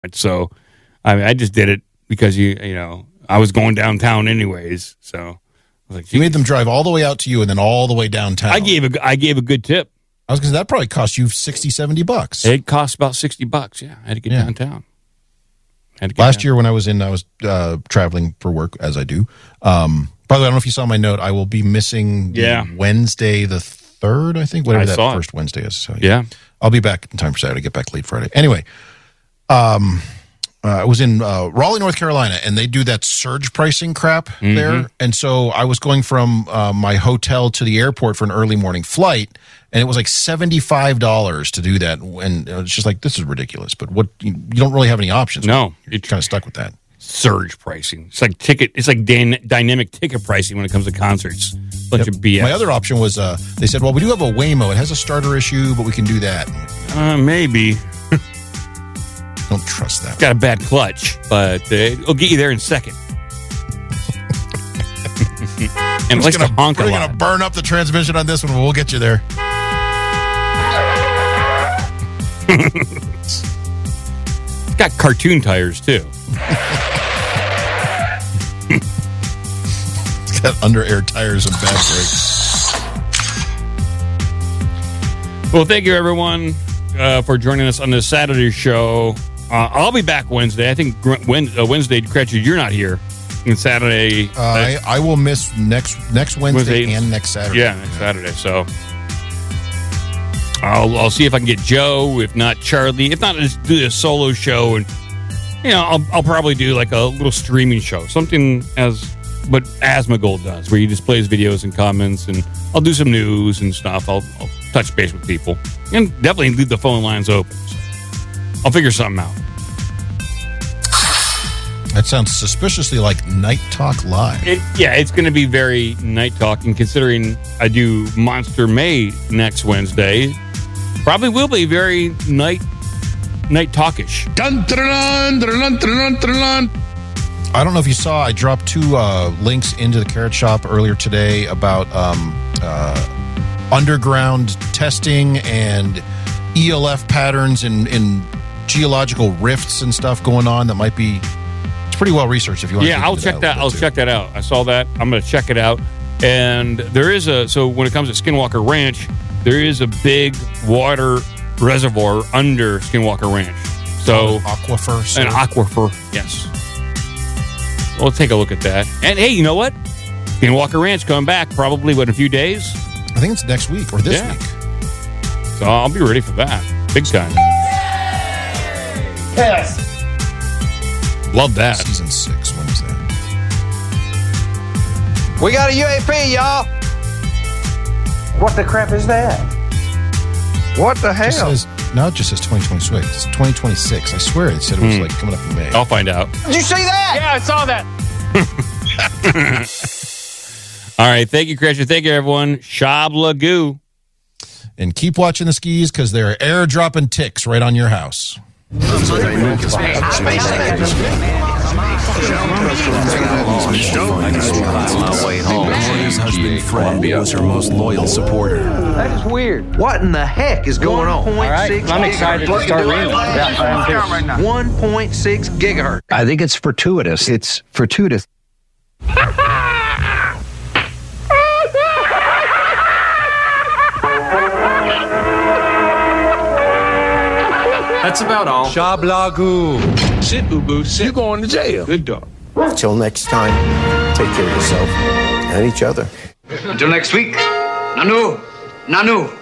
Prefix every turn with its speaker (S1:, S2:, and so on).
S1: So, I mean, I just did it because I was going downtown anyways. So I was like,
S2: you made them drive all the way out to you and then all the way downtown.
S1: I gave a good tip.
S2: I was going to say that probably cost you $60-$70.
S1: It cost about $60. Yeah, I had to get downtown.
S2: Last year when I was traveling for work, as I do. By the way, I don't know if you saw my note. I will be missing Wednesday the 3rd, I think, whatever that first Wednesday is. So,
S1: yeah.
S2: I'll be back in time for Saturday. Get back late Friday. Anyway, I was in Raleigh, North Carolina, and they do that surge pricing crap there. And so I was going from my hotel to the airport for an early morning flight, and it was like $75 to do that. And it's just like, this is ridiculous. But you don't really have any options.
S1: No,
S2: you're kind of stuck with that.
S1: Surge pricing. It's like dynamic ticket pricing when it comes to concerts. Bunch of BS.
S2: My other option was they said, well, we do have a Waymo. It has a starter issue, but we can do that.
S1: Maybe.
S2: Don't trust that.
S1: Got a bad clutch, but it'll get you there in second. And it likes to honk a lot.
S2: We're going to burn up the transmission on this one, but we'll get you there.
S1: It's got cartoon tires, too.
S2: It's got under-air tires and bad brakes.
S1: Well, thank you, everyone, for joining us on this Saturday show. I'll be back Wednesday. I think Wednesday, Cratchit, you're not here. And Saturday...
S2: I will miss next Wednesday and next Saturday.
S1: Yeah, next Saturday. So I'll see if I can get Joe. If not, Charlie. If not, just do a solo show. And, I'll probably do like a little streaming show. Something as what Asmongold does, where he just plays videos and comments. And I'll do some news and stuff. I'll touch base with people. And definitely leave the phone lines open. So I'll figure something out.
S2: That sounds suspiciously like Night Talk Live.
S1: It's going to be very night talking, considering I do Monster May next Wednesday. Probably will be very night talkish.
S2: Dun, dun, dun, dun, dun, dun, dun. I don't know if you saw, I dropped 2 links into the Carrot Shop earlier today about underground testing and ELF patterns in geological rifts and stuff going on that might be... pretty well researched if you want to.
S1: I'll check that. I'll check that out. I saw that. I'm going to check it out. And there is so when it comes to Skinwalker Ranch, there is a big water reservoir under Skinwalker Ranch. So
S2: aquifer.
S1: An aquifer, yes. We'll take a look at that. And hey, you know what? Skinwalker Ranch coming back probably in a few days.
S2: I think it's next week or this week.
S1: So I'll be ready for that. Big time.
S3: Yes.
S1: Love that.
S2: Season 6. When is that?
S3: We got a UAP, y'all. What the crap is that? What the hell?
S2: It just says 2026. It's 2026. I swear it said it was like coming up in May.
S1: I'll find out.
S3: Did you see that?
S4: Yeah, I saw that.
S1: All right. Thank you, Cratchit. Thank you, everyone. Shabla Goo.
S2: And keep watching the skis because they're airdropping ticks right on your house.
S5: His husband Fred was her most loyal supporter.
S3: That is weird. What in the heck is going on?
S4: All right, I'm excited to start reading.
S3: 1.6 gigahertz.
S6: I think it's fortuitous. It's fortuitous.
S4: That's about all.
S5: Shablagoo.
S4: Sit, Ubu. Sit. You're going to jail. Good dog.
S7: Until next time, take care of yourself and each other.
S3: Until next week. Nanu.